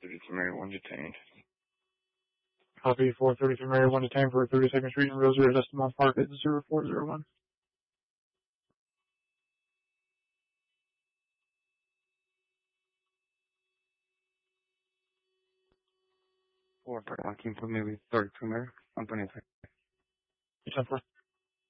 32 Mary, 1 detained. Copy 433 Mary, 1 detained for 32nd Street in Rosario, Estamont Park at 0401. 431, can you put me with 32 Mary? I'm 23. 10-4.